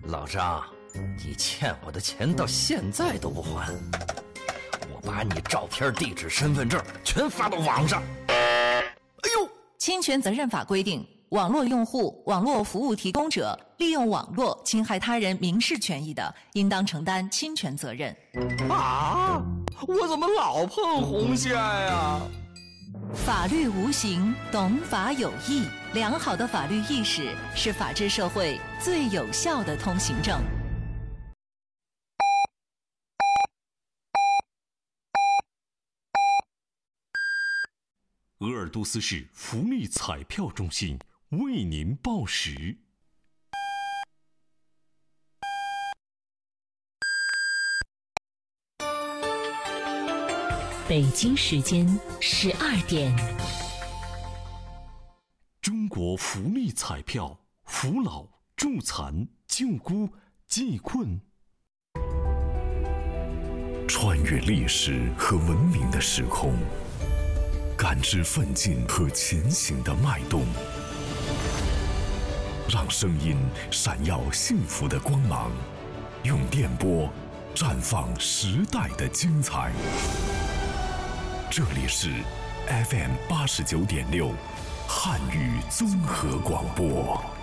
老张，你欠我的钱到现在都不还，我把你照片、地址、身份证全发到网上。哎呦！ 侵权责任法规定，网络用户、网络服务提供者利用网络侵害他人民事权益的，应当承担侵权责任。 啊！我怎么老碰红线呀？ 法律无形，懂法有益。良好的法律意识是法治社会最有效的通行证。 鄂尔多斯市福利彩票中心为您报时。 北京时间12点。 中国福利彩票，扶老、助残、救孤、济困。 穿越历史和文明的时空，感知奋进和前行的脉动，让声音闪耀幸福的光芒，用电波绽放时代的精彩。这里是 FM89.6汉语综合广播。